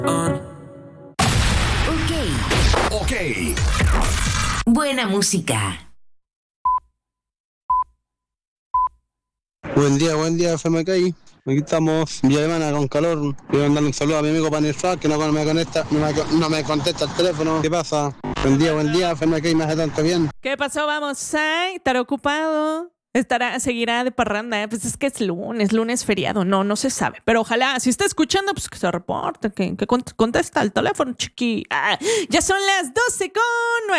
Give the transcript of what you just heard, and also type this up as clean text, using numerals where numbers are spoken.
Ok. Buena música. Buen día, FMK. Aquí estamos, Villa Alemana, con calor. Quiero mandarle un saludo a mi amigo Panifra, que no me contesta el teléfono. ¿Qué pasa? Buen día, FMK, me hace tanto bien. ¿Qué pasó? Vamos a estar ocupado. Seguirá de parranda. Pues es que es lunes feriado. No se sabe. Pero ojalá, si está escuchando, pues que se reporte, que contesta el teléfono, chiqui. Ya son las 12:09.